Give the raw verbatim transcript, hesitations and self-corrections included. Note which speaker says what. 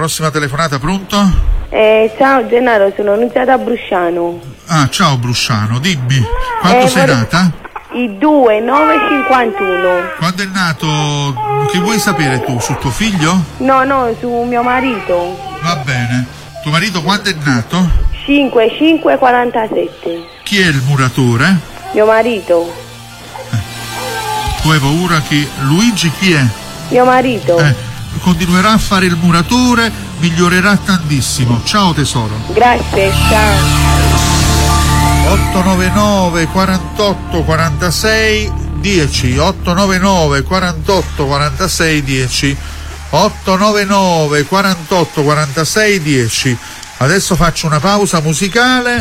Speaker 1: prossima telefonata, pronto?
Speaker 2: Eh, ciao Gennaro, sono Nunziata da Brusciano.
Speaker 1: Ah, ciao Brusciano, dimmi, quando
Speaker 2: Eh,
Speaker 1: sei
Speaker 2: vorrei-
Speaker 1: nata?
Speaker 2: Il due nove cinquantuno.
Speaker 1: Quando è nato, che vuoi sapere tu, su tuo figlio?
Speaker 2: No, no, su mio marito.
Speaker 1: Va bene. Tuo marito quando è nato?
Speaker 2: cinque cinque quarantasette.
Speaker 1: Chi è il muratore?
Speaker 2: Mio marito.
Speaker 1: Tu hai paura che Luigi chi è?
Speaker 2: Mio marito.
Speaker 1: Eh, continuerà a fare il muratore, migliorerà tantissimo. Ciao tesoro.
Speaker 2: Grazie, ciao.
Speaker 1: ottonovantanove quarantotto quarantasei dieci ottonovantanove quarantotto quarantasei dieci ottonovantanove quarantotto quarantasei dieci. Adesso faccio una pausa musicale